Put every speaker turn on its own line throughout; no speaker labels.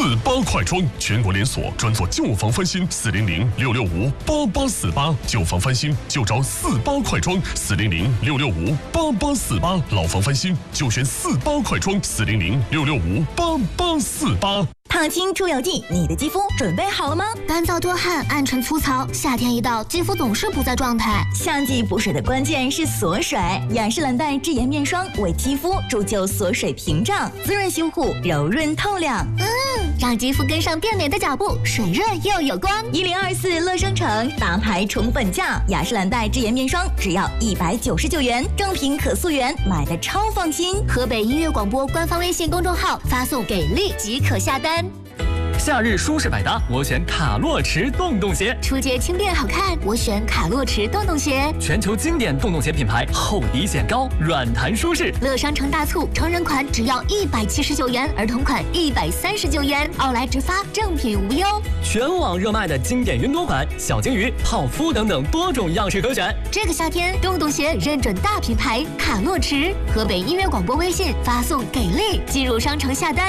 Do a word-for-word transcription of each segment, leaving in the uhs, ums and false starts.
八快装，全国连锁，专做旧房翻新。四零零六六五八八四八，旧房翻新就找四八快装。四零零六六五八八四八，老房翻新就选四八快装。四零零六六五八八四八。
烫青出油剂，你的肌肤准备好了吗？
干燥多汗、暗沉粗糙，夏天一到，肌肤总是不在状态。
夏季补水的关键是锁水，雅诗兰黛智颜面霜为肌肤铸就锁水屏障，滋润修护，柔润透亮。
嗯，让肌肤跟上变美的脚步，水润又有光。
一零二四乐商城大牌宠粉价，雅诗兰黛智颜面霜只要一百九十九元，正品可溯源，买的超放心。
河北音乐广播官方微信公众号发送给力即可下单。
夏日舒适百搭，我选卡洛驰洞洞鞋。
出街轻便好看，我选卡洛驰洞洞鞋。
全球经典洞洞鞋品牌，厚底显高，软弹舒适。
乐商城大促，成人款只要一百七十九元，儿童款一百三十九元，奥莱直发，正品无忧。
全网热卖的经典云朵款、小金鱼、泡芙等等多种样式可选。
这个夏天，洞洞鞋认准大品牌卡洛驰。河北音乐广播微信发送给力，进入商城下单。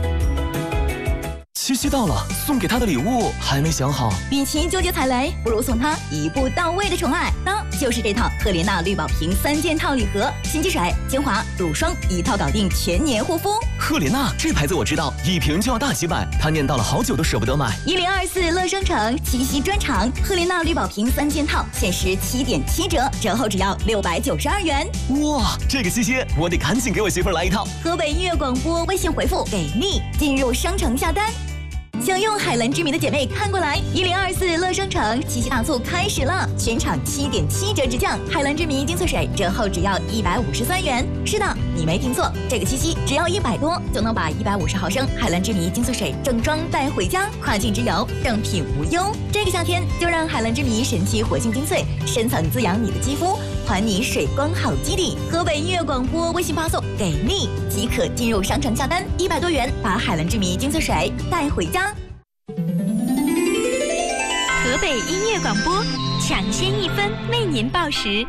七夕到了，送给他的礼物还没想好。
与其纠结踩雷，不如送他一步到位的宠爱。那就是这套赫莲娜绿宝瓶三件套礼盒，洗肌水、精华、乳霜一套搞定全年护肤。
赫莲娜这牌子我知道，一瓶就要大几百，他念叨了好久都舍不得买。
一零二四乐商城七夕专场，赫莲娜绿宝瓶三件套限时七点七折，折后只要六百九十二元。
哇，这个七夕我得赶紧给我媳妇儿来一套。
河北音乐广播微信回复给力，进入商城下单。想用海蓝之谜的姐妹看过来，一零二四乐商城七夕大促开始了，全场七点七折直降，海蓝之谜精粹水折后只要一百五十三元。是的，你没听错，这个七夕只要一百多就能把一百五十毫升海蓝之谜精粹水正装带回家，跨境之游正品无忧。这个夏天就让海蓝之谜神奇活性精粹深层滋养你的肌肤，还你水光好基底。河北音乐广播微信发送给力即可进入商城下单，一百多元把海蓝之谜精粹水带回家。
河北音乐广播抢先一分为您报时。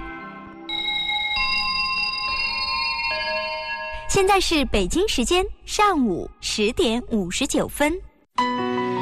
现在是北京时间上午十点五十九分。